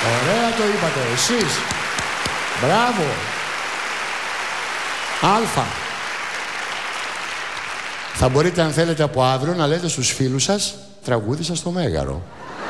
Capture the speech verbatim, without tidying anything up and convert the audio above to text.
Ωραία το είπατε εσείς. Μπράβο. Αλφα. Θα μπορείτε αν θέλετε από αύριο να λέτε στους φίλους σας τραγούδι σας στο Μέγαρο.